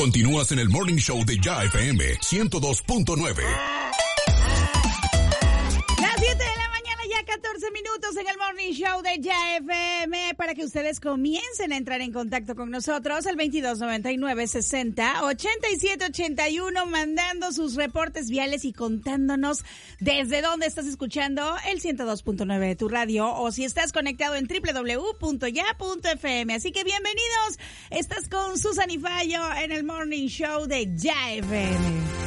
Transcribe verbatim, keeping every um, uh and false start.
Continúas en el Morning Show de Ya F M ciento dos punto nueve. Las siete de la mañana, ya catorce minutos en el Morning Show de Ya F M, para que ustedes comiencen a entrar en contacto con nosotros al veintidós noventa y nueve sesenta ochenta y siete ochenta y uno, mandando sus reportes viales y contándonos desde dónde estás escuchando el ciento dos punto nueve de tu radio, o si estás conectado en doble u doble u doble u punto ya punto f m. Así que bienvenidos, estás con Susan y Fallo en el Morning Show de Ya F M.